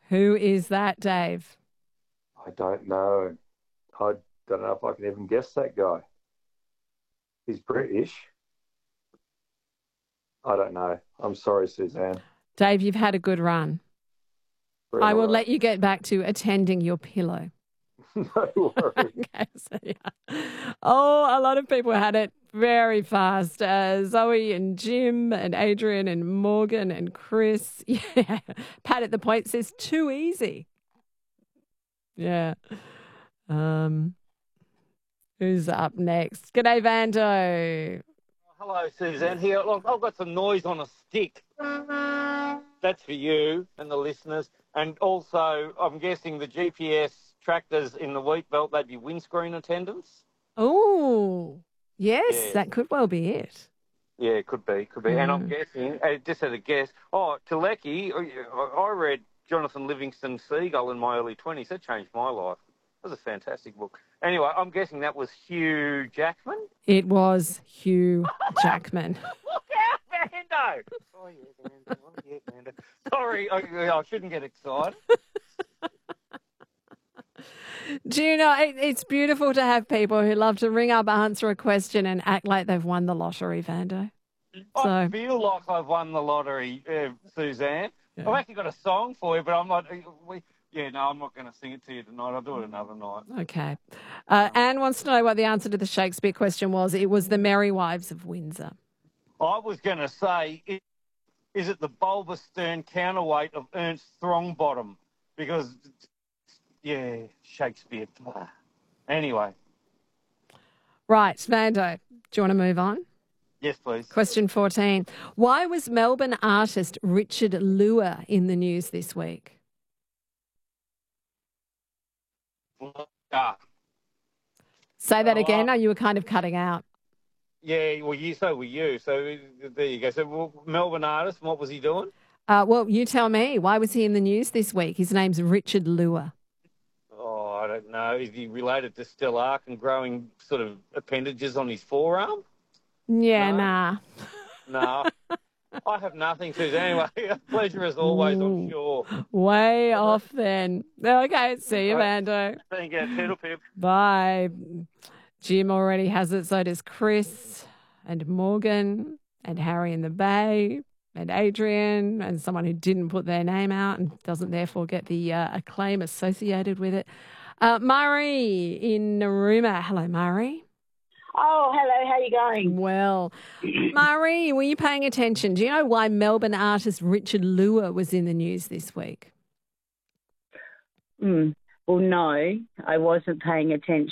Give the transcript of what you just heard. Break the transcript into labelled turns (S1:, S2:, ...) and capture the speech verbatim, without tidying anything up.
S1: Who is that, Dave?
S2: I don't know. I don't know if I can even guess that guy. He's British. I don't know. I'm sorry, Suzanne.
S1: Dave, you've had a good run.
S2: We're in
S1: I
S2: a
S1: will
S2: row.
S1: let you get back to attending your pillow.
S2: No worries.
S1: Okay, so yeah. Oh, a lot of people had it very fast. Uh, Zoe and Jim and Adrian and Morgan and Chris. Yeah. Pat at the point says too easy. Yeah. Um, who's up next? G'day, Vando.
S3: Hello, Suzanne. Here, look, I've got some noise on a stick. That's for you and the listeners. And also, I'm guessing the G P S tractors in the wheat belt, they'd be windscreen attendants.
S1: Oh, yes,
S3: Yeah.
S1: that could well be it.
S3: Yeah, it could be, could be. And I'm
S1: Mm.
S3: guessing, uh, just as a guess, oh, Teleki, I I read Jonathan Livingston Seagull in my early twenties. That changed my life. That was a fantastic book. Anyway, I'm guessing that was Hugh Jackman.
S1: It was Hugh Jackman.
S3: Look out, Vando! Oh, yeah, Vando. Oh, yeah, Vando. Sorry, I, I shouldn't get excited.
S1: Do you know, it, it's beautiful to have people who love to ring up, answer a question and act like they've won the lottery, Vando.
S3: I
S1: So,
S3: feel like I've won the lottery, uh, Suzanne.
S1: Yeah.
S3: I've actually got a song for you, but I'm not. We, yeah, no, I'm not going to sing it to you tonight. I'll do it another night.
S1: okay. Uh, Anne wants to know what the answer to the Shakespeare question was. It was the Merry Wives of Windsor.
S3: I was going to say, i- is it the bulbous stern counterweight of Ernst Throngbottom? Because, yeah, Shakespeare. Ah. Anyway,
S1: Right, Vando, do you want to move on?
S3: yes, please.
S1: Question fourteen. Why was Melbourne artist Richard Lure in the news this week?
S3: Ah,
S1: Say that
S3: Oh,
S1: again.
S3: uh,
S1: Oh, you were kind of cutting out.
S3: yeah, well, you, so were you. So uh, there you go. So well, Melbourne artist, what was he doing?
S1: Uh, well, you tell me. Why was he in the news this week? His name's Richard Lure.
S3: Oh, I don't know. Is he related to Stellark and growing sort of appendages on his forearm?
S1: Yeah,
S3: No?
S1: nah.
S3: No. I have nothing to. Anyway, a pleasure as always, I'm
S1: Ooh.
S3: sure.
S1: Way off then. Okay, see you,
S3: Right.
S1: Vando.
S3: Thank you. Toodle pip.
S1: Bye. Jim already has it. So does Chris and Morgan and Harry in the Bay and Adrian and someone who didn't put their name out and doesn't therefore get the uh, acclaim associated with it. Uh, Murray in Narooma. Hello, Murray.
S4: Oh, hello. How you going?
S1: Well, Murray, were you paying attention? Do you know why Melbourne artist Richard Lure was in the news this week?
S4: Mm. Well, no, I wasn't paying attention.